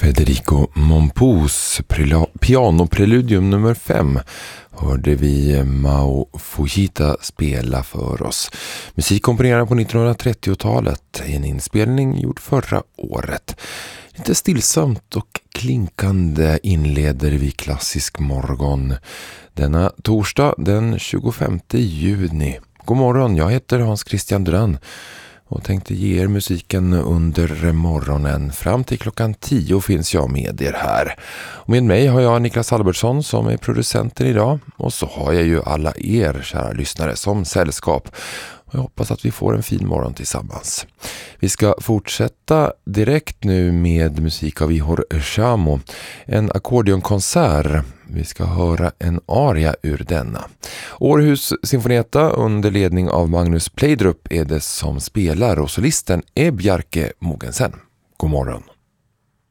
Federico Mompous pianopreludium nummer 5 hörde vi Mao Fujita spela för oss. Musik komponerad på 1930-talet i en inspelning gjord förra året. Lite stillsamt och klinkande inleder vi klassisk morgon denna torsdag den 25 juni. God morgon, jag heter Hans Christian Duran och tänkte ge er musiken under morgonen. Fram till klockan 10 finns jag med er här. Och med mig har jag Niklas Albertsson som är producenten idag. Och så har jag ju alla er kära lyssnare som sällskap. Och jag hoppas att vi får en fin morgon tillsammans. Vi ska fortsätta direkt nu med musik av Ihor Shamo. En ackordionkonsert. Vi ska höra en aria ur denna. Århus Symfonietta under ledning av Magnus Plejdrup är det som spelar och solisten är Bjarke Mogensen. God morgon.